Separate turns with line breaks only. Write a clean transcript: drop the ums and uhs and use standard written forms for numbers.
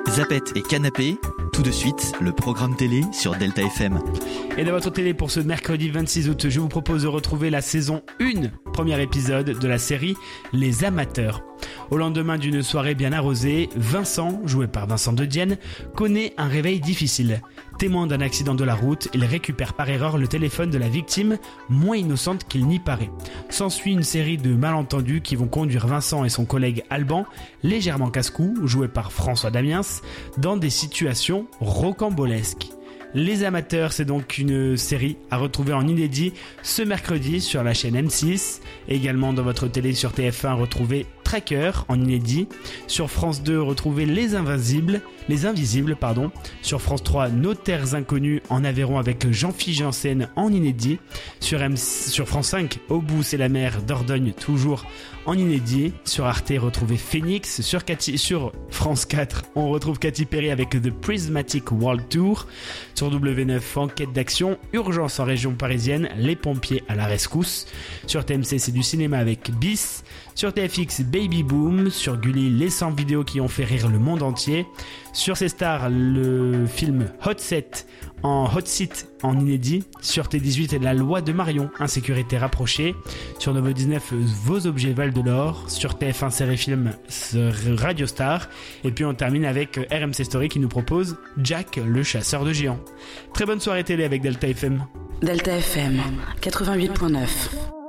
Zapette et Canapé, tout de suite, le programme télé sur Delta FM.
Et dans votre télé pour ce mercredi 26 août, je vous propose de retrouver la saison 1, premier épisode de la série Les Amateurs. Au lendemain d'une soirée bien arrosée, Vincent, joué par Vincent De Dienne, connaît un réveil difficile. Témoin d'un accident de la route, il récupère par erreur le téléphone de la victime, moins innocente qu'il n'y paraît. S'ensuit une série de malentendus qui vont conduire Vincent et son collègue Alban, légèrement casse-cou, joué par François Damiens, dans des situations rocambolesques. Les Amateurs, c'est donc une série à retrouver en inédit ce mercredi sur la chaîne M6. Également dans votre télé sur TF1, retrouvez Tracker en inédit. Sur France 2, retrouvez Les Invisibles. Sur France 3, Nos Terres Inconnues en Aveyron avec Jean-Philippe Janssen en inédit. Sur France 5, Au bout c'est la mer d'Ordogne, toujours en inédit. Sur Arte, retrouvez Phoenix. Sur France 4, on retrouve Katy Perry avec The Prismatic World Tour. Sur W9, Enquête d'action, Urgence en région parisienne, Les pompiers à la rescousse. Sur TMC, c'est du cinéma avec Bis. Sur TFX, Baby Boom. Sur Gulli, les 100 vidéos qui ont fait rire le monde entier. Sur C-Star, le film Hot Seat en inédit. Sur T18, La loi de Marion, Insécurité rapprochée. Sur Novo 19, Vos objets valent de l'or. Sur TF1 Série Film, Radio Star. Et puis on termine avec RMC Story qui nous propose Jack, le chasseur de géants. Très bonne soirée télé avec Delta FM.
Delta FM 88.9.